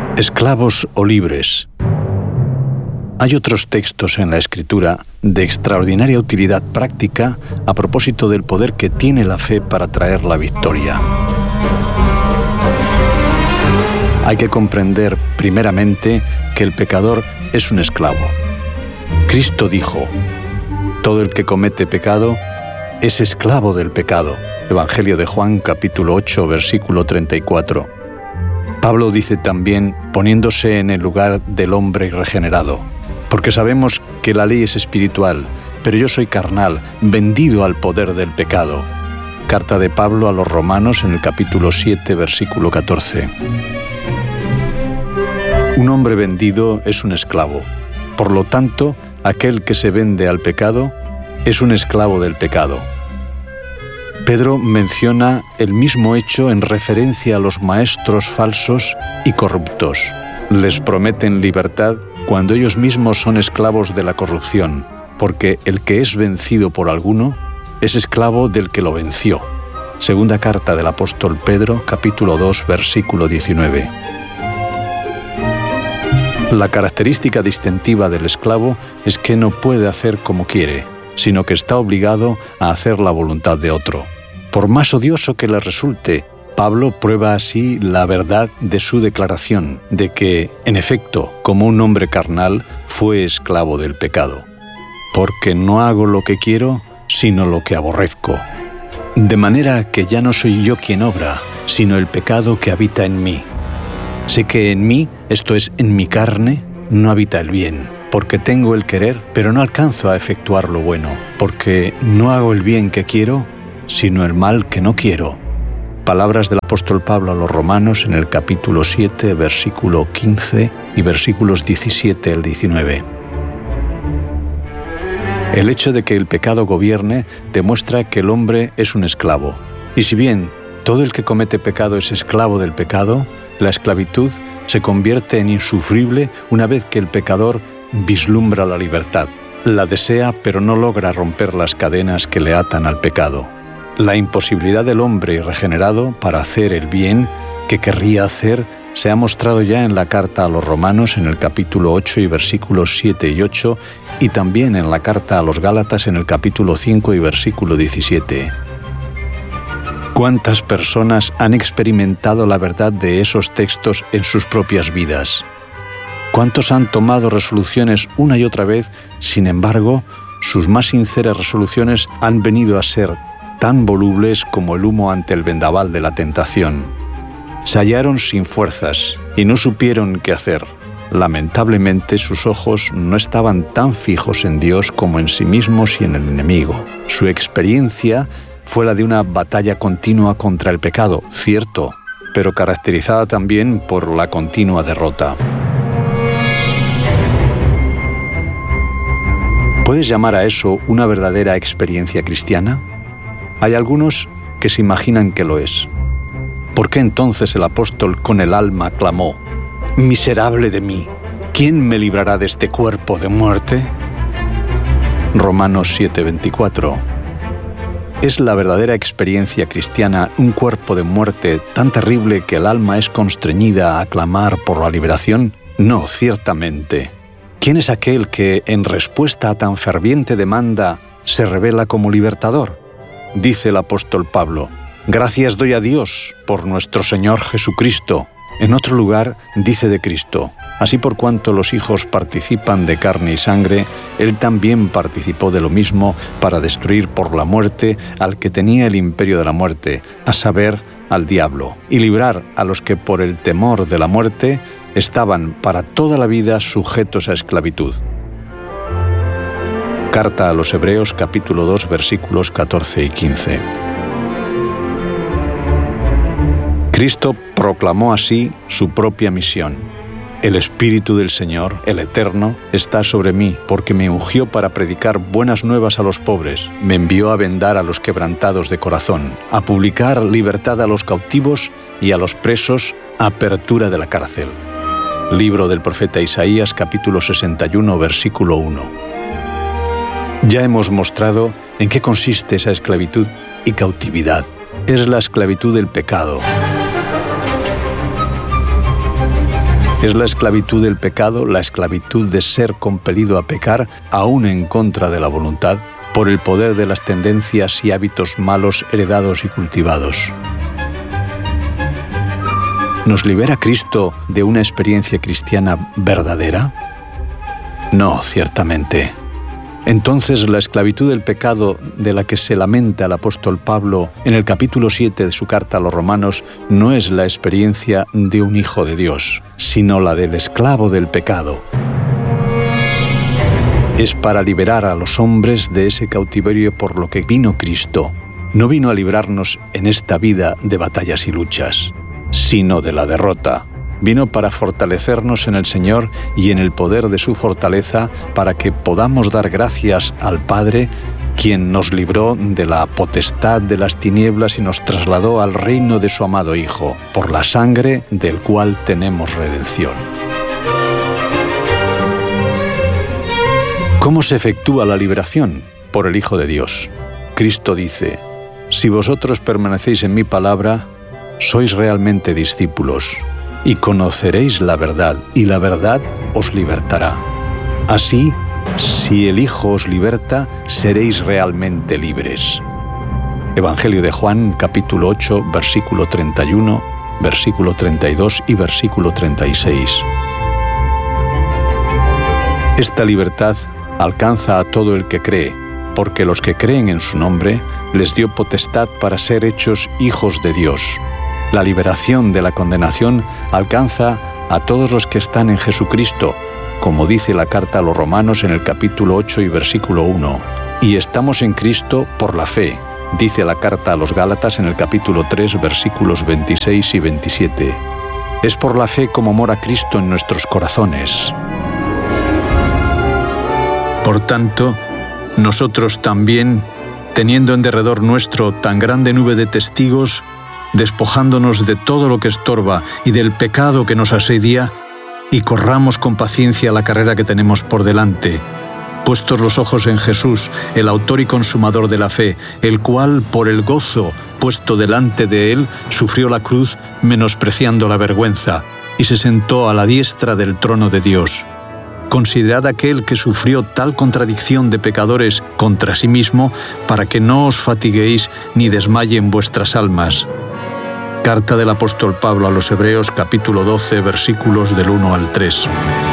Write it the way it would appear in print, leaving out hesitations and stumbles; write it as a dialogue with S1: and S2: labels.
S1: Esclavos o libres. Hay otros textos en la Escritura de extraordinaria utilidad práctica a propósito del poder que tiene la fe para traer la victoria. Hay que comprender primeramente que el pecador es un esclavo. Cristo dijo: todo el que comete pecado es esclavo del pecado. Evangelio de Juan, capítulo 8, versículo 34. Pablo dice también, poniéndose en el lugar del hombre regenerado: porque sabemos que la ley es espiritual, pero yo soy carnal, vendido al poder del pecado. Carta de Pablo a los Romanos en el capítulo 7, versículo 14. Un hombre vendido es un esclavo. Por lo tanto, aquel que se vende al pecado es un esclavo del pecado. Pedro menciona el mismo hecho en referencia a los maestros falsos y corruptos. Les prometen libertad cuando ellos mismos son esclavos de la corrupción, porque el que es vencido por alguno es esclavo del que lo venció. Segunda carta del apóstol Pedro, capítulo 2, versículo 19. La característica distintiva del esclavo es que no puede hacer como quiere, sino que está obligado a hacer la voluntad de otro. Por más odioso que le resulte, Pablo prueba así la verdad de su declaración, de que, en efecto, como un hombre carnal, fue esclavo del pecado. Porque no hago lo que quiero, sino lo que aborrezco. De manera que ya no soy yo quien obra, sino el pecado que habita en mí. Sé que en mí, esto es, en mi carne, no habita el bien, porque tengo el querer, pero no alcanzo a efectuar lo bueno, porque no hago el bien que quiero, sino el mal que no quiero. Palabras del apóstol Pablo a los Romanos en el capítulo 7, versículo 15 y versículos 17 al 19. El hecho de que el pecado gobierne demuestra que el hombre es un esclavo. Y si bien todo el que comete pecado es esclavo del pecado, la esclavitud se convierte en insufrible una vez que el pecador vislumbra la libertad. La desea, pero no logra romper las cadenas que le atan al pecado. La imposibilidad del hombre regenerado para hacer el bien que querría hacer se ha mostrado ya en la carta a los Romanos en el capítulo 8 y versículos 7 y 8 y también en la carta a los Gálatas en el capítulo 5 y versículo 17. ¿Cuántas personas han experimentado la verdad de esos textos en sus propias vidas? ¿Cuántos han tomado resoluciones una y otra vez? Sin embargo, sus más sinceras resoluciones han venido a ser tan volubles como el humo ante el vendaval de la tentación. Se hallaron sin fuerzas y no supieron qué hacer. Lamentablemente, sus ojos no estaban tan fijos en Dios como en sí mismos y en el enemigo. Su experiencia fue la de una batalla continua contra el pecado, cierto, pero caracterizada también por la continua derrota. ¿Puedes llamar a eso una verdadera experiencia cristiana? Hay algunos que se imaginan que lo es. ¿Por qué entonces el apóstol con el alma clamó: «Miserable de mí, ¿quién me librará de este cuerpo de muerte?» Romanos 7:24. ¿Es la verdadera experiencia cristiana un cuerpo de muerte tan terrible que el alma es constreñida a clamar por la liberación? No, ciertamente. ¿Quién es aquel que, en respuesta a tan ferviente demanda, se revela como libertador? Dice el apóstol Pablo: «Gracias doy a Dios por nuestro Señor Jesucristo». En otro lugar dice de Cristo: «Así por cuanto los hijos participan de carne y sangre, Él también participó de lo mismo para destruir por la muerte al que tenía el imperio de la muerte, a saber, al diablo, y librar a los que por el temor de la muerte estaban para toda la vida sujetos a esclavitud». Carta a los Hebreos, capítulo 2, versículos 14 y 15. Cristo proclamó así su propia misión: «El Espíritu del Señor, el Eterno, está sobre mí, porque me ungió para predicar buenas nuevas a los pobres, me envió a vendar a los quebrantados de corazón, a publicar libertad a los cautivos y a los presos, apertura de la cárcel». Libro del profeta Isaías, capítulo 61, versículo 1. Ya hemos mostrado en qué consiste esa esclavitud y cautividad. Es la esclavitud del pecado. Es la esclavitud del pecado, la esclavitud de ser compelido a pecar, aún en contra de la voluntad, por el poder de las tendencias y hábitos malos heredados y cultivados. ¿Nos libera Cristo de una experiencia cristiana verdadera? No, ciertamente. Entonces, la esclavitud del pecado de la que se lamenta el apóstol Pablo en el capítulo 7 de su carta a los Romanos no es la experiencia de un hijo de Dios, sino la del esclavo del pecado. Es para liberar a los hombres de ese cautiverio por lo que vino Cristo. No vino a librarnos en esta vida de batallas y luchas, sino de la derrota. Vino para fortalecernos en el Señor y en el poder de su fortaleza, para que podamos dar gracias al Padre, quien nos libró de la potestad de las tinieblas y nos trasladó al reino de su amado Hijo, por la sangre del cual tenemos redención. ¿Cómo se efectúa la liberación? Por el Hijo de Dios. Cristo dice: si vosotros permanecéis en mi palabra, sois realmente discípulos, y conoceréis la verdad, y la verdad os libertará. Así, si el Hijo os liberta, seréis realmente libres. Evangelio de Juan, capítulo 8, versículo 31, versículo 32 y versículo 36. Esta libertad alcanza a todo el que cree, porque los que creen en su nombre les dio potestad para ser hechos hijos de Dios. La liberación de la condenación alcanza a todos los que están en Jesucristo, como dice la carta a los Romanos en el capítulo 8 y versículo 1. Y estamos en Cristo por la fe, dice la carta a los Gálatas en el capítulo 3, versículos 26 y 27. Es por la fe como mora Cristo en nuestros corazones. Por tanto, nosotros también, teniendo en derredor nuestro tan grande nube de testigos, despojándonos de todo lo que estorba y del pecado que nos asedia, y corramos con paciencia la carrera que tenemos por delante, puestos los ojos en Jesús, el autor y consumador de la fe, el cual, por el gozo puesto delante de él, sufrió la cruz, menospreciando la vergüenza, y se sentó a la diestra del trono de Dios. Considerad aquel que sufrió tal contradicción de pecadores contra sí mismo, para que no os fatiguéis ni desmayen vuestras almas. Carta del apóstol Pablo a los Hebreos, capítulo 12, versículos del 1 al 3.